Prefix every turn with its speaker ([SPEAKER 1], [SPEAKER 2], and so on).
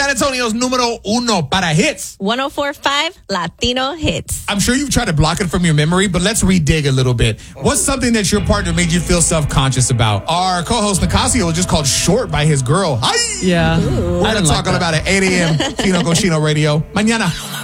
[SPEAKER 1] San Antonio's numero uno para hits.
[SPEAKER 2] 104.5 Latino Hits.
[SPEAKER 1] I'm sure you've tried to block it from your memory, but let's redig a little bit. What's something that your partner made you feel self-conscious about? Our co-host Nicasio was just called short by his girl. Hi!
[SPEAKER 3] Yeah.
[SPEAKER 1] We're going to talk all about it. 8 a.m. Chino Cochino Radio. Mañana.